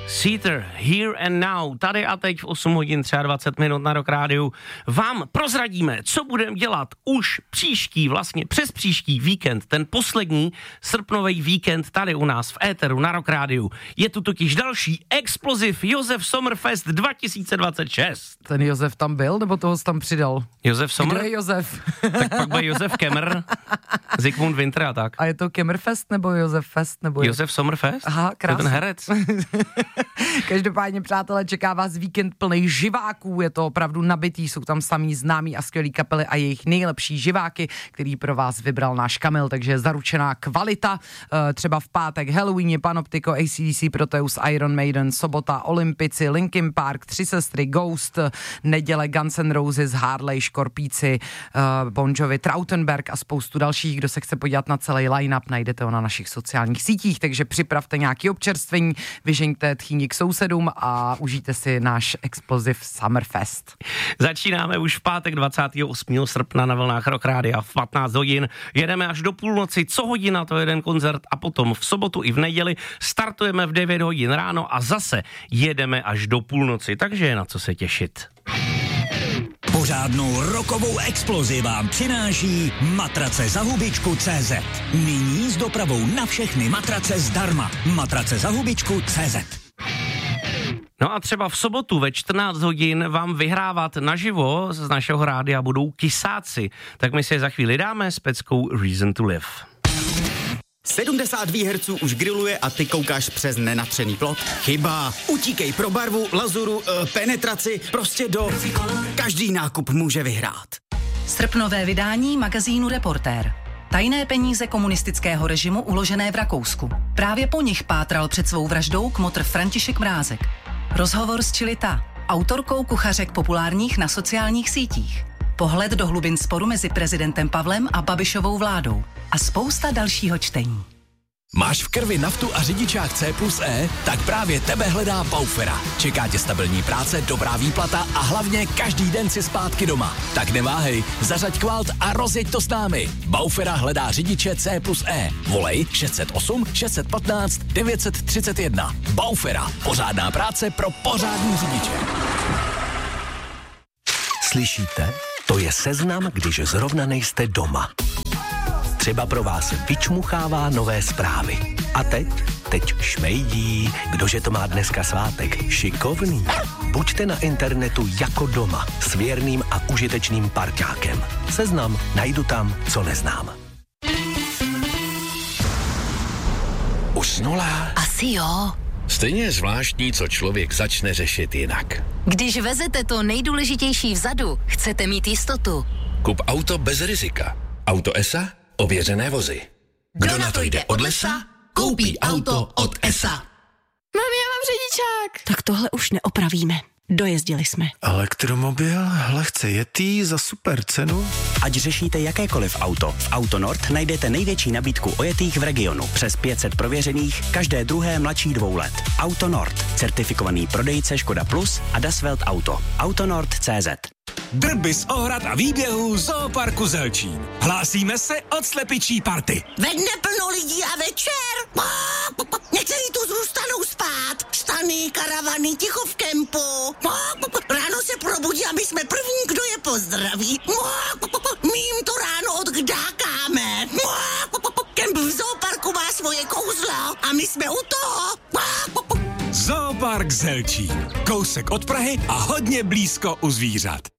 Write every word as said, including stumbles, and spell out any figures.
Seether, Here and Now, tady a teď v osm hodin dvacet tři minut na Rock Rádiu vám prozradíme, co budeme dělat už příští, vlastně přes příští víkend, ten poslední srpnový víkend tady u nás v éteru na Rock Rádiu. Je tu totiž další Explosive Josef Sommerfest dva tisíce dvacet šest. Ten Josef tam byl, nebo toho jsi tam přidal? Josef Sommer? Kdo je Josef? Tak pak byl Josef Kemmer, Zikmund Winter a tak. A je to Kemmerfest nebo Josef Fest? Nebo je... Josef Sommerfest? Aha, krásný. To je ten herec. Každopádně, přátelé, čeká vás víkend plný živáků, je to opravdu nabitý, jsou tam samý známí a skvělý kapely a jejich nejlepší živáky, který pro vás vybral náš Kamil, takže je zaručená kvalita. Třeba v pátek Halloween, Panoptico, A C D C, Proteus, Iron Maiden, sobota Olympici, Linkin Park, Tři sestry, Ghost, neděle Guns N' Roses, Harley, Škorpíci, Bon Jovi, Trautenberg a spoustu dalších. Kdo se chce podívat na celý line-up, najdete ho na našich sociálních sítích, takže připravte nějaký občerstvení, vyžeňte tchýni k sousedům a užijte si náš Explosive Summerfest. Začínáme už v pátek dvacátého osmého srpna na vlnách Rock Rádia v patnáct hodin. Jedeme až do půlnoci, co hodina, to je jeden koncert a potom v sobotu i v neděli startujeme v devět hodin ráno a zase jedeme až do půlnoci, takže je na co se těšit. Pořádnou rokovou explozi vám přináší matrace za hubičku tečka cé zet. Nyní s dopravou na všechny matrace zdarma. Matrace za hubičku tečka cé zet. No a třeba v sobotu ve čtrnáct hodin vám vyhrávat naživo z našeho rádia budou Kysáci. Tak my si je za chvíli dáme s peckou Reason to Live. sedmdesát výherců už grilluje a ty koukáš přes nenatřený plot? Chyba. Utíkej pro barvu, lazuru, e, penetraci, prostě do... Každý nákup může vyhrát. Srpnové vydání magazínu Reportér. Tajné peníze komunistického režimu uložené v Rakousku. Právě po nich pátral před svou vraždou kmotr František Mrázek. Rozhovor s Čilita, autorkou kuchařek populárních na sociálních sítích. Pohled do hlubin sporu mezi prezidentem Pavlem a Babišovou vládou. A spousta dalšího čtení. Máš v krvi naftu a řidičák C plus E? Tak právě tebe hledá Baufera. Čeká tě stabilní práce, dobrá výplata a hlavně každý den si zpátky doma. Tak neváhej, zařaď kvalt a rozjeď to s námi. Baufera hledá řidiče C plus E. Volej šest set osm šest set patnáct devět set třicet jedna. Baufera. Pořádná práce pro pořádný řidiče. Slyšíte? To je seznam, když zrovna nejste doma. Třeba pro vás vyčmuchává nové zprávy. A teď? Teď šmejdí. Kdože to má dneska svátek? Šikovný. Buďte na internetu jako doma. S věrným a užitečným parťákem. Seznam najdu tam, co neznám. Usnula? Asi jo. Stejně je zvláštní, co člověk začne řešit jinak. Když vezete to nejdůležitější vzadu, chcete mít jistotu. Kup auto bez rizika. Auto E S A? Ověřené vozy. Kdo na to jde od lesa, koupí auto od E S A. Mami, já mám řidičák. Tak tohle už neopravíme. Dojezdili jsme. Elektromobil, lehce jetý za super cenu. Ať řešíte jakékoliv auto, v Auto Nord najdete největší nabídku ojetých v regionu. Přes pět set prověřených, každé druhé mladší dvou let. Auto Nord, certifikovaný prodejce Škoda Plus a Dasvelt Auto. Autonord tečka cé zet. Drby z ohrad a výběhů Zooparku Zelčín. Hlásíme se od slepičí party. Ve dne plno lidí a večer. Někteří tu zůstanou spát. Stany, karavany, ticho v kempu. Ráno se probudí a my jsme první, kdo je pozdraví. My jim to ráno odkdákáme. Kemp v Zooparku má svoje kouzlo a my jsme u toho. Zoopark Zelčín. Kousek od Prahy a hodně blízko u zvířat.